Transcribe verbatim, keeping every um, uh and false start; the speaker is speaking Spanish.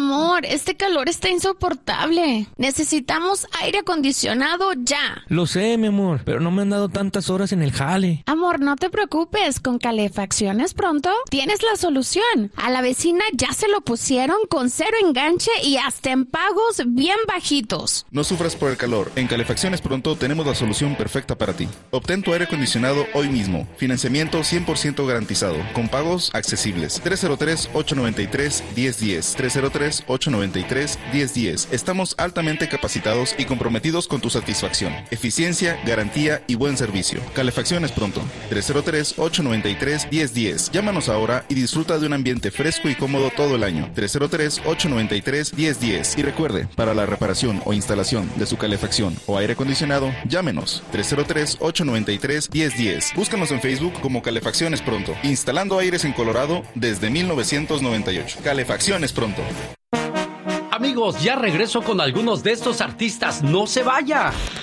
Amor, este calor está insoportable. Necesitamos aire acondicionado ya. Lo sé, mi amor, pero no me han dado tantas horas en el jale. Amor, no te preocupes. Con Calefacciones Pronto tienes la solución. A la vecina ya se lo pusieron con cero enganche y hasta en pagos bien bajitos. No sufras por el calor. En Calefacciones Pronto tenemos la solución perfecta para ti. Obtén tu aire acondicionado hoy mismo. Financiamiento cien por ciento garantizado, con pagos accesibles. tres cero tres, ocho nueve tres, uno cero uno cero. tres cero tres, ocho nueve tres, uno cero uno cero. Estamos altamente capacitados y comprometidos con tu satisfacción, eficiencia, garantía y buen servicio. Calefacciones Pronto. tres cero tres, ocho nueve tres, uno cero uno cero. Llámanos ahora y disfruta de un ambiente fresco y cómodo todo el año. tres cero tres, ocho nueve tres, uno cero uno cero. Y recuerde, para la reparación o instalación de su calefacción o aire acondicionado, llámenos. tres cero tres, ocho nueve tres, uno cero uno cero. Búscanos en Facebook como Calefacciones Pronto. Instalando aires en Colorado desde mil novecientos noventa y ocho. Calefacciones Pronto. Amigos, ya regreso con algunos de estos artistas. ¡No se vaya!